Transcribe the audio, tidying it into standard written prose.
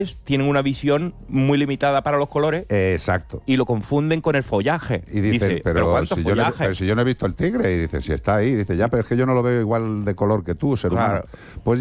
tienen una visión muy limitada para los colores. Exacto. Y lo confunden con el follaje. Y dice, pero ¿cuánto si follaje? yo no he visto el tigre. Y dice, si está ahí. Dice, ya, pero es que yo no lo veo igual de color que tú, ser humano. Claro. Pues